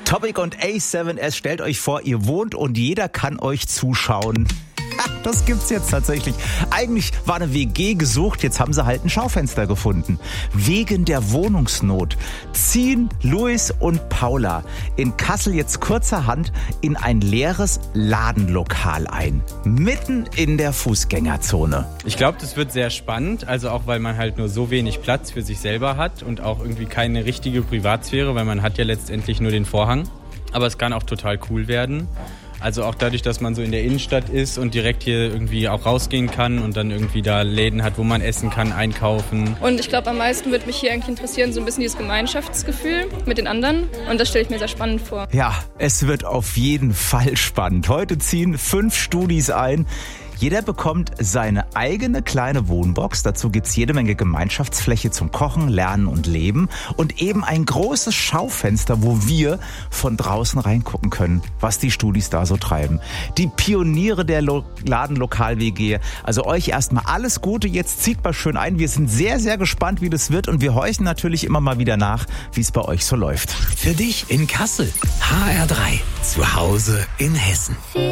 Topic und A7S, stellt euch vor, ihr wohnt und jeder kann euch zuschauen. Das gibt's jetzt tatsächlich. Eigentlich war eine WG gesucht, jetzt haben sie halt ein Schaufenster gefunden. Wegen der Wohnungsnot ziehen Luis und Paula in Kassel jetzt kurzerhand in ein leeres Ladenlokal ein. Mitten in der Fußgängerzone. Ich glaube, das wird sehr spannend, also auch weil man halt nur so wenig Platz für sich selber hat und auch irgendwie keine richtige Privatsphäre, weil man hat ja letztendlich nur den Vorhang. Aber es kann auch total cool werden. Also auch dadurch, dass man so in der Innenstadt ist und direkt hier irgendwie auch rausgehen kann und dann irgendwie da Läden hat, wo man essen kann, einkaufen. Und ich glaube, am meisten wird mich hier eigentlich interessieren, so ein bisschen dieses Gemeinschaftsgefühl mit den anderen. Und das stelle ich mir sehr spannend vor. Ja, es wird auf jeden Fall spannend. Heute ziehen 5 Studis ein. Jeder bekommt seine eigene kleine Wohnbox. Dazu gibt's jede Menge Gemeinschaftsfläche zum Kochen, Lernen und Leben. Und eben ein großes Schaufenster, wo wir von draußen reingucken können, was die Studis da so treiben. Die Pioniere der Ladenlokal-WG. Also euch erstmal alles Gute. Jetzt zieht mal schön ein. Wir sind sehr, sehr gespannt, wie das wird. Und wir horchen natürlich immer mal wieder nach, wie es bei euch so läuft. Für dich in Kassel. HR3. Zu Hause in Hessen.